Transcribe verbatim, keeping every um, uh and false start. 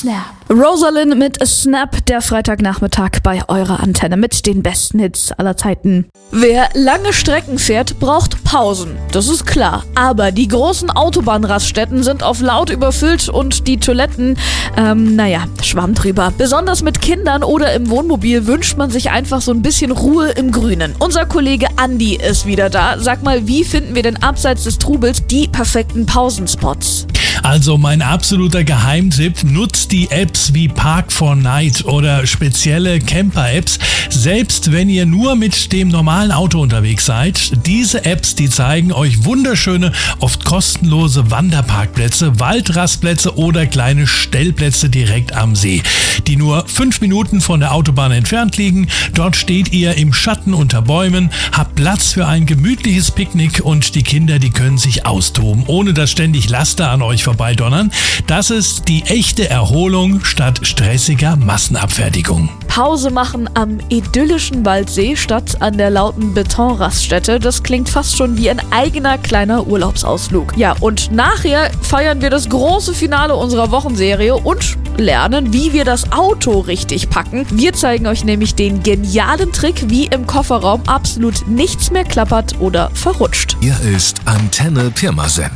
Snap. Rosalind mit Snap, der Freitagnachmittag bei eurer Antenne mit den besten Hits aller Zeiten. Wer lange Strecken fährt, braucht Pausen, das ist klar. Aber die großen Autobahnraststätten sind auf laut überfüllt und die Toiletten, ähm, naja, Schwamm drüber. Besonders mit Kindern oder im Wohnmobil wünscht man sich einfach so ein bisschen Ruhe im Grünen. Unser Kollege Andi ist wieder da. Sag mal, wie finden wir denn abseits des Trubels die perfekten Pausenspots? Also mein absoluter Geheimtipp, nutzt die Apps wie Park four Night oder spezielle Camper-Apps. Selbst wenn ihr nur mit dem normalen Auto unterwegs seid, diese Apps, die zeigen euch wunderschöne, oft kostenlose Wanderparkplätze, Waldrastplätze oder kleine Stellplätze direkt am See, die nur fünf Minuten von der Autobahn entfernt liegen. Dort steht ihr im Schatten unter Bäumen, habt Platz für ein gemütliches Picknick und die Kinder, die können sich austoben, ohne dass ständig Laster an euch vorbeidonnern. Das ist die echte Erholung statt stressiger Massenabfertigung. Pause machen am idyllischen Waldsee statt an der lauten Betonraststätte, das klingt fast schon wie ein eigener kleiner Urlaubsausflug. Ja, und nachher feiern wir das große Finale unserer Wochenserie und lernen, wie wir das Auto richtig packen. Wir zeigen euch nämlich den genialen Trick, wie im Kofferraum absolut nichts mehr klappert oder verrutscht. Hier ist Antenne Pirmasens.